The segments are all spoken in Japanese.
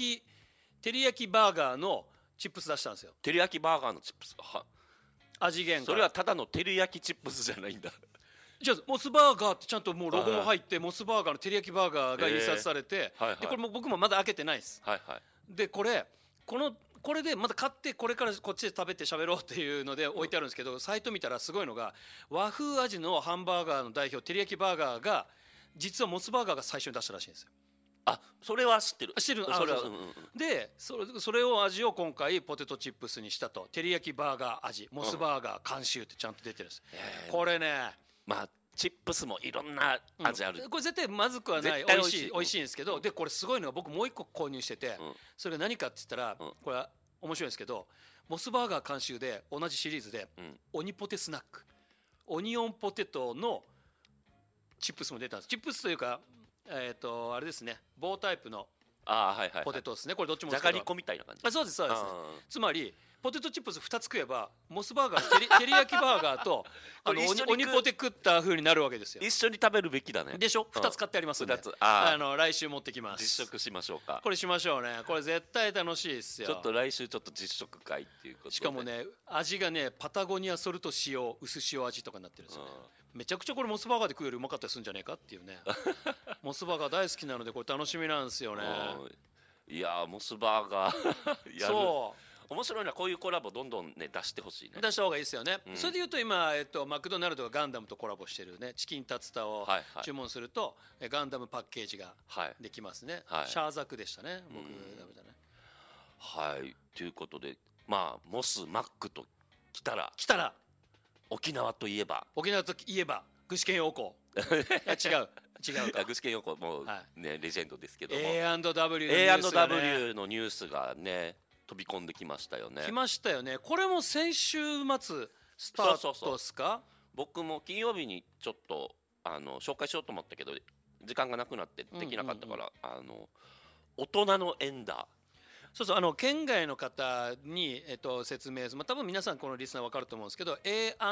焼きバーガーのチップス出したんですよ。 照り焼きバーガーのチップス。 味源それはただの照り焼きチップスじゃないんだ。 じゃあモスバーガーってちゃんともうロゴも入ってモスバーガーの照り焼きバーガーが印刷されて、でこれも僕もまだ開けてないです。でこれでまた買ってこれからこっちで食べて喋ろうっていうので置いてあるんですけど、サイト見たらすごいのが和風味のハンバーガーの代表照り焼きバーガーが実はモスバーガーが最初に出したらしいんですよ。 あ、それは知ってる。 知ってる。でそれを味を今回ポテトチップスにしたと。照り焼きバーガー味モスバーガー監修ってちゃんと出てるんです。これね、 まあチップスもいろんな味ある、 これ絶対まずくはない、美味しいんですけど、でこれすごいのが僕もう一個購入してて、それが何かって言ったら、これは面白いんですけど、モスバーガー監修で同じシリーズで、オニポテスナック、オニオンポテトのチップスも出たんです。チップスというかあれですね、棒タイプのポテトですね。これどっちもじゃがりこみたいな感じ。 そうですそうです。つまりポテトチップス2つ食えばモスバーガー照り焼きバーガーとオニポテ食った風になるわけですよ。 一緒に食べるべきだね。 でしょ。2つ買ってありますんで、来週持ってきます。 実食しましょうか。 これしましょうね。これ絶対楽しいですよ。 ちょっと来週ちょっと実食会っていうことで。 しかもね、味がねパタゴニアソルト塩薄塩味とかになってるんですよね。めちゃくちゃこれモスバーガーで食うよりうまかったりするんじゃねえかっていうね。モスバーガー大好きなのでこれ楽しみなんですよね。 いやモスバーガーそう面白いな。こういうコラボどんどんね出してほしいね。 出した方がいいですよね。それでいうと今マクドナルドがガンダムとコラボしてるねチキンタツタを注文するとガンダムパッケージができますね。シャーザクでしたね、僕ダメだね。 はいということで、まあモスマックと来たら沖縄といえば具志堅用高。違う具志堅用高もねレジェンドですけども、 A&W のニュースがね飛び込んできましたよね。 来ましたよね。これも先週末スタートですか。 僕も金曜日にちょっと紹介しようと思ったけど時間がなくなってできなかったから、大人のエンダー。 そう県外の方に、説明する、多分皆さんこのリスナー分かると思うんですけど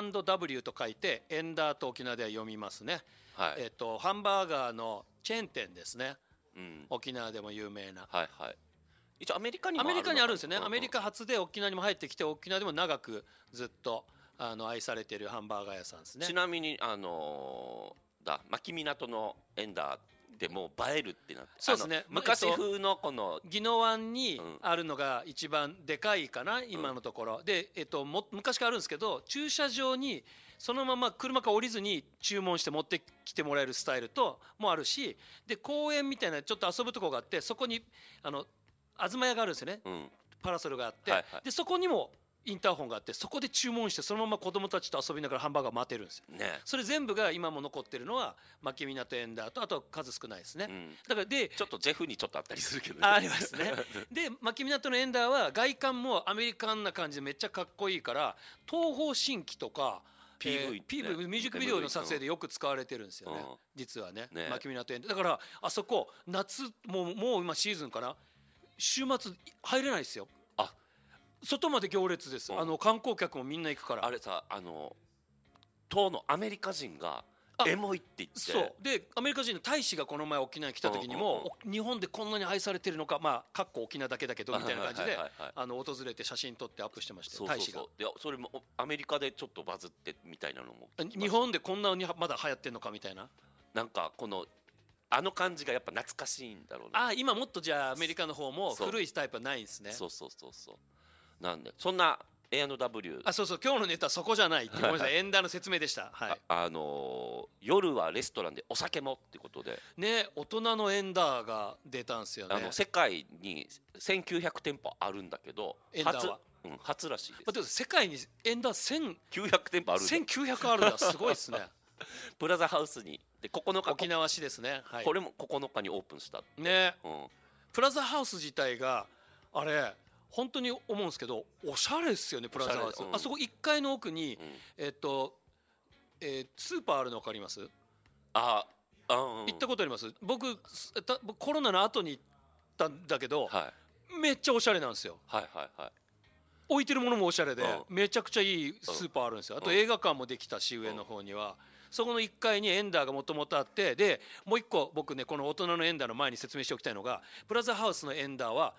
A&W と書いてエンダーと沖縄では読みますね。ハンバーガーのチェーン店ですね。沖縄でも有名な。一応アメリカにあるんですよね。アメリカ初で沖縄にも入ってきて沖縄でも長くずっと愛されているハンバーガー屋さんですね。 ちなみに牧港のエンダーでも映えるってなって、 そうですね。 昔風のこの宜野湾にあるのが一番でかいかな、今のところで、昔からあるんですけど駐車場にそのまま車から降りずに注文して持ってきてもらえるスタイルともあるし、で公園みたいなちょっと遊ぶとこがあってそこに東屋があるんですよね。パラソルがあって、でそこにもインターホンがあってそこで注文してそのまま子供たちと遊びながらハンバーガー待てるんですよ。それ全部が今も残ってるのは牧港エンダーとあと数少ないですね。だからでちょっとジェフにちょっとあったりするけど、 ありますね。で牧港のエンダーは外観もアメリカンな感じでめっちゃかっこいいから東方神起とかPV ミュージックビデオの撮影でよく使われてるんですよね、実はね。牧港エンダーだからあそこ夏もう今シーズンかな、週末入れないですよ。外まで行列です。観光客もみんな行くから。 あれさ当のアメリカ人がエモいって言って、 そうでアメリカ人の大使がこの前沖縄に来た時にも日本でこんなに愛されてるのか、かっこ沖縄だけだけどみたいな感じで訪れて写真撮ってアップしてましたよ、大使が。 それもアメリカでちょっとバズってみたいなのも、 日本でこんなにまだ流行ってんのかみたいな、 なんかこの感じがやっぱ懐かしいんだろうね。 今もっとじゃあアメリカの方も古いタイプはないんですね。 そうなんでそんな A&W そう今日のネタはそこじゃないってごめんなさいエンダーの説明でした。 夜はレストランでお酒もってことでね、大人のエンダーが出たんですよね。 世界に1900店舗あるんだけどエンダーは初らしいです。 世界にエンダー 1900店舗あるんだ。 1900あるんだ、すごいですね。 プラザハウスにで9日沖縄市ですね、 これも9日にオープンしたね。プラザハウス自体があれ本当に思うんですけどおしゃれですよね。プラザハウス、あそこ1階の奥にスーパーあるの分かります？行ったことあります？僕コロナの後に行ったんだけど、めっちゃおしゃれなんですよ。置いてるものもおしゃれでめちゃくちゃいいスーパーあるんですよ。あと映画館もできたし上の方にはそこの1階にエンダーがもともとあって、でもう1個僕ねこの大人のエンダーの前に説明しておきたいのがプラザハウスのエンダーは